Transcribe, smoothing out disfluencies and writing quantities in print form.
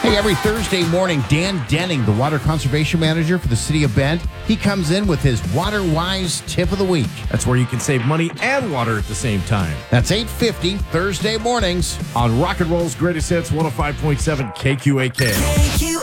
Hey, every Thursday morning, Dan Denning, the Water Conservation Manager for the City of Bend, he comes in with his Water-Wise Tip of the Week. That's where you can save money and water at the same time. That's 8:50 Thursday mornings On Rock and Roll's Greatest Hits, 105.7 KQAK.